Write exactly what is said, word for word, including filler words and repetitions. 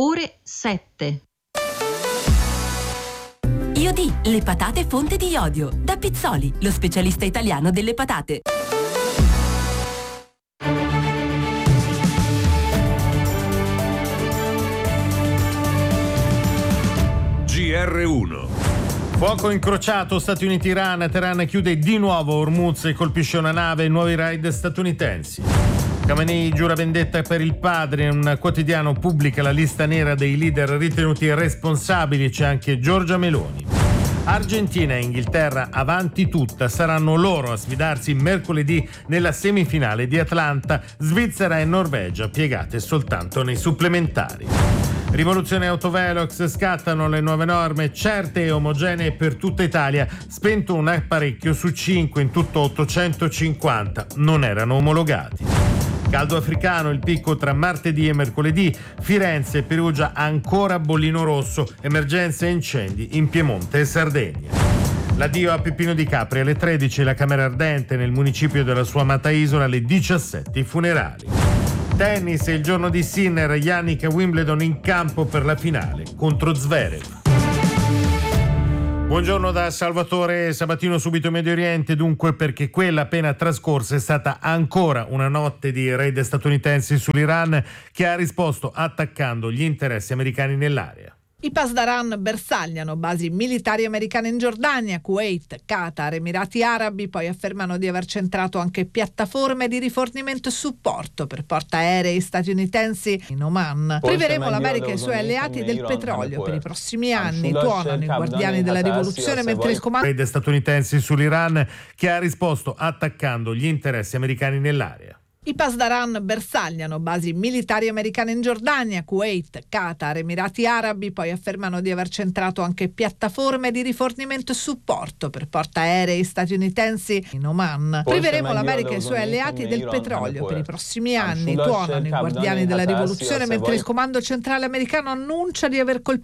ore sette. Iodì, le patate fonte di iodio. Da Pizzoli, lo specialista italiano delle patate. G R uno. Fuoco incrociato Stati Uniti-Iran. Teheran chiude di nuovo Hormuz e colpisce una nave. Nuovi raid statunitensi. Khamenei giura vendetta per il padre. Un quotidiano pubblica la lista nera dei leader ritenuti responsabili. C'è anche Giorgia Meloni. Argentina e Inghilterra avanti tutta, saranno loro a sfidarsi mercoledì nella semifinale di Atlanta. Svizzera e Norvegia piegate soltanto nei supplementari. Rivoluzione Autovelox, scattano le nuove norme certe e omogenee per tutta Italia. Spento un apparecchio su cinque, in tutto ottocentocinquanta non erano omologati. Caldo africano, il picco tra martedì e mercoledì. Firenze e Perugia ancora bollino rosso. Emergenze e incendi in Piemonte e Sardegna. L'addio a Peppino Di Capri alle tredici, la Camera Ardente nel municipio della sua amata isola, alle diciassette i funerali. Tennis, è il giorno di Sinner, Yannick a Wimbledon in campo per la finale contro Zverev. Buongiorno da Salvatore Sabatino, subito Medio Oriente, dunque, perché quella appena trascorsa è stata ancora una notte di raid statunitensi sull'Iran, che ha risposto attaccando gli interessi americani nell'area. I Pasdaran bersagliano basi militari americane in Giordania, Kuwait, Qatar, Emirati Arabi, poi affermano di aver centrato anche piattaforme di rifornimento e supporto per portaerei statunitensi in Oman. Priveremo l'America e i suoi alleati del petrolio per i prossimi anni, tuonano i guardiani della rivoluzione, mentre il comando raid statunitensi sull'Iran, che ha risposto attaccando gli interessi americani nell'area. I Pasdaran bersagliano basi militari americane in Giordania, Kuwait, Qatar, Emirati Arabi, poi affermano di aver centrato anche piattaforme di rifornimento e supporto per portaerei statunitensi in Oman. Priveremo l'America e i suoi alleati del petrolio per i prossimi anni, tuonano i guardiani della rivoluzione, mentre il comando centrale americano annuncia di aver colpito